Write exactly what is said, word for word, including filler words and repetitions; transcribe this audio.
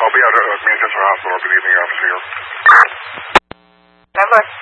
I'll be out at uh, Manchester Hospital. Good evening, officer. Number